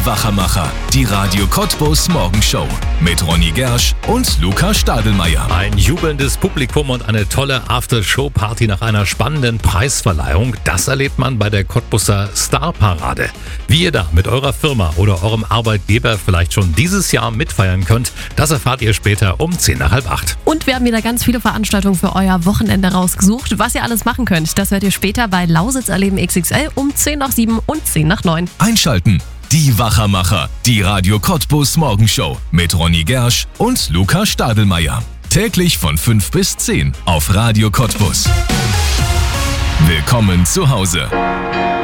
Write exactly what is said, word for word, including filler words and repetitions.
Wachermacher, die Radio Cottbus Morgenshow mit Ronny Gersch und Luca Stadelmeier. Ein jubelndes Publikum und eine tolle After-Show-Party nach einer spannenden Preisverleihung, das erlebt man bei der Cottbuser Starparade. Wie ihr da mit eurer Firma oder eurem Arbeitgeber vielleicht schon dieses Jahr mitfeiern könnt, das erfahrt ihr später um zehn nach halb acht. Und wir haben wieder ganz viele Veranstaltungen für euer Wochenende rausgesucht. Was ihr alles machen könnt, das hört ihr später bei Lausitz erleben X X L um zehn nach sieben und zehn nach neun. Einschalten. Die Wachermacher, die Radio Cottbus Morgenshow mit Ronny Gersch und Luca Stadelmeier. Täglich von fünf bis zehn auf Radio Cottbus. Willkommen zu Hause.